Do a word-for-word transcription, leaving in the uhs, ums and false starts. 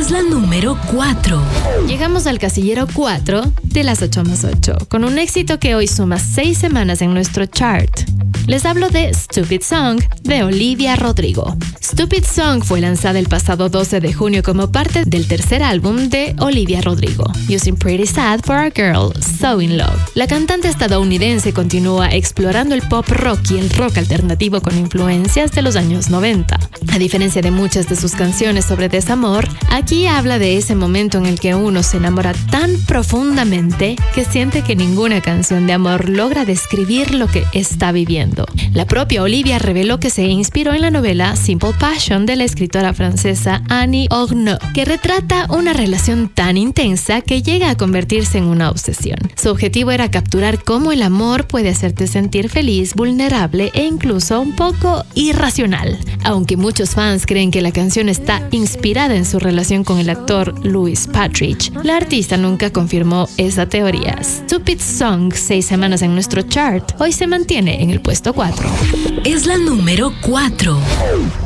Es la número cuatro. Llegamos al casillero cuatro de las ocho más ocho, con un éxito que hoy suma seis semanas en nuestro chart. Les hablo de Stupid Song de Olivia Rodrigo. Stupid Song fue lanzada el pasado doce de junio como parte del tercer álbum de Olivia Rodrigo, Using Pretty Sad for a Girl, So in Love. La cantante estadounidense continúa explorando el pop rock y el rock alternativo con influencias de los años noventa. A diferencia de muchas de sus canciones sobre desamor, aquí habla de ese momento en el que uno se enamora tan profundamente que siente que ninguna canción de amor logra describir lo que está viviendo. La propia Olivia reveló que se inspiró en la novela Simple Passion de la escritora francesa Annie Ernaux, que retrata una relación tan intensa que llega a convertirse en una obsesión. Su objetivo era capturar cómo el amor puede hacerte sentir feliz, vulnerable e incluso un poco irracional. Aunque muchos fans creen que la canción está inspirada en su relación con el actor Louis Partridge, la artista nunca confirmó esa teoría. Stupid Song, seis semanas en nuestro chart, hoy se mantiene en el puesto cuatro. Es la número cuatro.